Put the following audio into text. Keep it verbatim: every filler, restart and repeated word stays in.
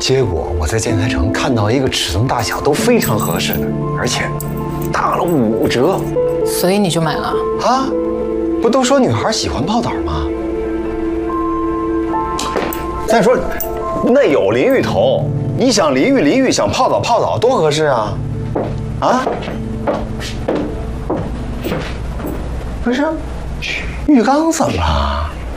结果我在建材城看到一个尺寸大小都非常合适的，而且打了五折。 所以你就买了啊？不都说女孩喜欢泡澡吗？再说，那有淋浴头，你想淋浴淋浴，想泡澡泡澡，多合适啊！啊？不是，浴缸怎么了？